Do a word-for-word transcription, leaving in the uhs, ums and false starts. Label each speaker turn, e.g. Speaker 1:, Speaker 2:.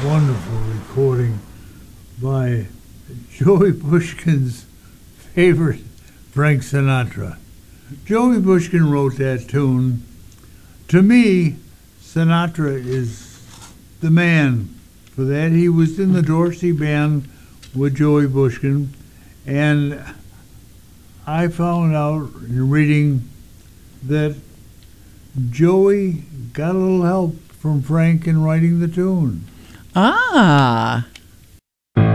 Speaker 1: wonderful recording by Joey Bushkin's favorite, Frank Sinatra. Joey Bushkin wrote that tune. To me, Sinatra is the man for that. He was in the Dorsey Band with Joey Bushkin, and I found out in reading that Joey got a little help from Frank in writing the tune.
Speaker 2: Ah.